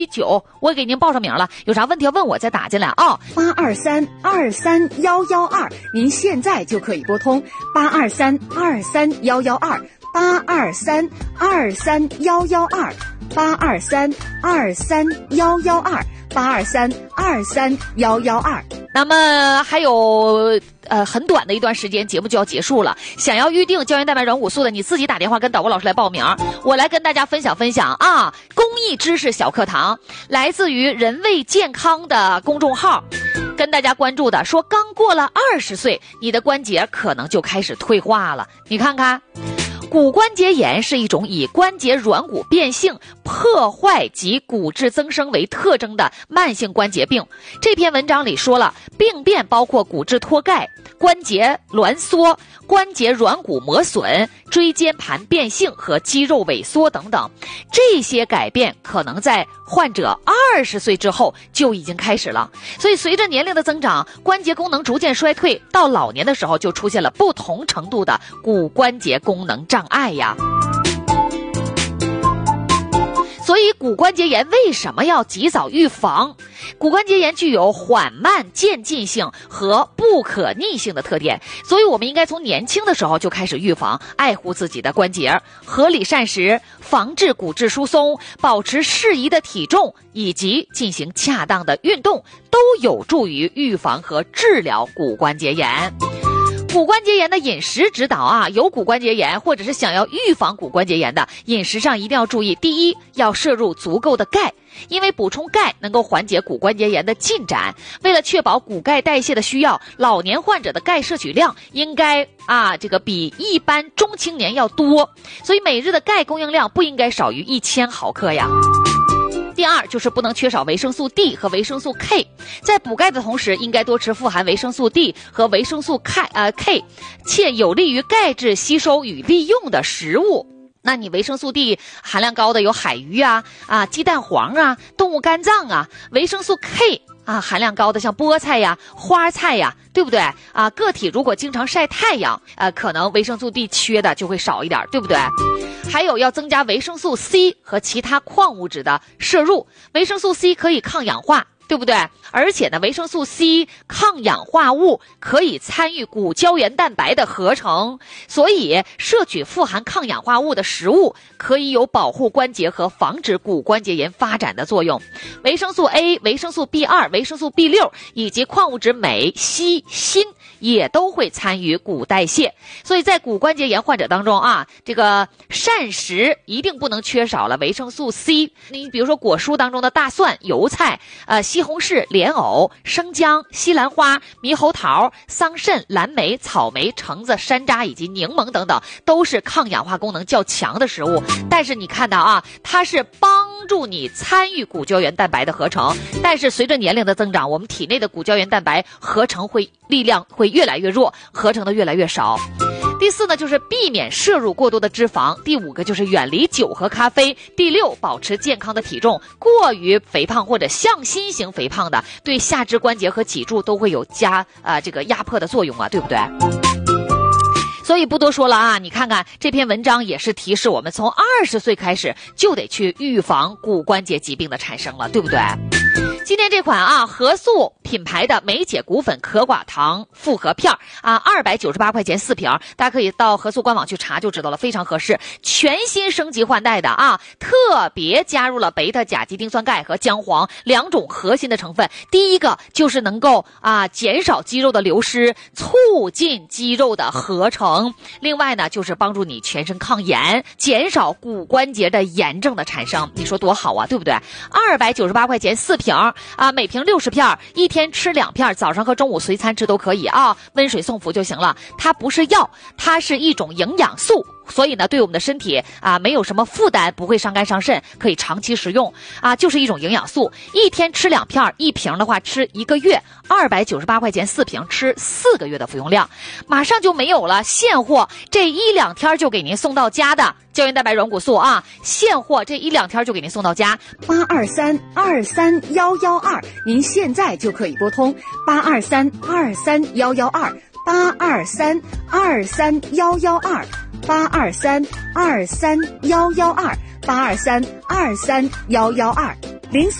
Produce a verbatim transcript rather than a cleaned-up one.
九，我给您报上名了，有啥问题要问我再打进来啊。 八二三二三幺幺二，您现在就可以拨通八二三二三幺幺二，八二三二三幺幺二，八二三二三幺幺二，八二三二三幺幺二。 那么还有呃很短的一段时间，节目就要结束了。想要预定胶原蛋白软骨素的，你自己打电话跟导播老师来报名。我来跟大家分享分享啊，公益知识小课堂，来自于人卫健康的公众号，跟大家关注的说，刚过了二十岁，你的关节可能就开始退化了。你看看。骨关节炎是一种以关节软骨变性、破坏及骨质增生为特征的慢性关节病。这篇文章里说了，病变包括骨质脱钙、关节挛缩、关节软骨磨损、椎间盘变性和肌肉萎缩等等。这些改变可能在患者二十岁之后就已经开始了。所以随着年龄的增长，关节功能逐渐衰退，到老年的时候就出现了不同程度的骨关节功能障碍呀。所以骨关节炎为什么要及早预防？骨关节炎具有缓慢渐进性和不可逆性的特点，所以我们应该从年轻的时候就开始预防，爱护自己的关节，合理膳食，防治骨质疏松，保持适宜的体重，以及进行恰当的运动，都有助于预防和治疗骨关节炎。骨关节炎的饮食指导啊，有骨关节炎或者是想要预防骨关节炎的，饮食上一定要注意。第一，要摄入足够的钙，因为补充钙能够缓解骨关节炎的进展。为了确保骨钙代谢的需要，老年患者的钙摄取量应该啊，这个比一般中青年要多，所以每日的钙供应量不应该少于一千毫克呀。第二，就是不能缺少维生素 D 和维生素 K， 在补钙的同时，应该多吃富含维生素 D 和维生素 K 呃 K， 且有利于钙质吸收与利用的食物。那你维生素 D 含量高的有海鱼啊、啊鸡蛋黄啊、动物肝脏啊，维生素 K 啊含量高的像菠菜呀、花菜呀，对不对啊？个体如果经常晒太阳，呃，可能维生素 D 缺的就会少一点，对不对？还有要增加维生素 C 和其他矿物质的摄入，维生素 C 可以抗氧化，对不对？而且呢，维生素 C 抗氧化物可以参与骨胶原蛋白的合成，所以摄取富含抗氧化物的食物可以有保护关节和防止骨关节炎发展的作用。维生素 A、维生素 B 二、维生素 B 六 以及矿物质镁、硒、锌也都会参与骨代谢。所以在骨关节炎患者当中啊，这个膳食一定不能缺少了维生素 C。你比如说果蔬当中的大蒜、油菜、呃西红柿、莲藕、生姜、西兰花、猕猴桃、桑葚、蓝莓、草莓、橙子、山楂以及柠檬等等，都是抗氧化功能较强的食物。但是你看到啊，它是帮助你参与骨胶原蛋白的合成，但是随着年龄的增长，我们体内的骨胶原蛋白合成会力量会越来越弱，合成的越来越少。第四呢，就是避免摄入过多的脂肪。第五个就是远离酒和咖啡。第六，保持健康的体重。过于肥胖或者向心型肥胖的，对下肢关节和脊柱都会有加啊、呃、这个压迫的作用啊，对不对？所以不多说了啊，你看看这篇文章也是提示我们，从二十岁开始就得去预防骨关节疾病的产生了，对不对？今天这款啊和素品牌的梅姐骨粉可寡糖复合片啊，二百九十八块钱四瓶，大家可以到和素官网去查就知道了，非常合适。全新升级换代的啊，特别加入了贝塔甲基丁酸钙和姜黄两种核心的成分。第一个就是能够啊减少肌肉的流失，促进肌肉的合成。另外呢，就是帮助你全身抗炎，减少骨关节的炎症的产生。你说多好啊，对不对？二百九十八块钱四瓶啊，每瓶六十片，一天吃两片，早上和中午随餐吃都可以啊，温水送服就行了。它不是药，它是一种营养素，所以呢，对我们的身体啊没有什么负担，不会伤肝伤肾，可以长期食用啊，就是一种营养素。一天吃两片，一瓶的话吃一个月，二百九十八块钱四瓶，吃四个月的服用量，马上就没有了。现货这一两天就给您送到家的胶原蛋白软骨素啊，现货这一两天就给您送到家。 八二三二三幺幺二，您现在就可以拨通八二三二三幺幺二，八二三二三幺幺二，八二三二三幺幺二，八二三二三幺幺二。 零。